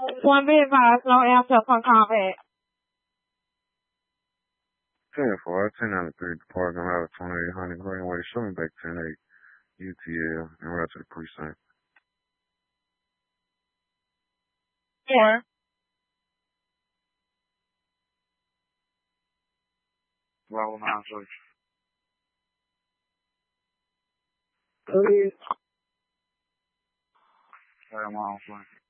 One be advised, no answer upon call back. 10-4, 1093 Department Highway 2800 Greenway. Show me back 10-8 UTL and right to the precinct. Yeah. Level 9-6. Please. Hey, I'm on,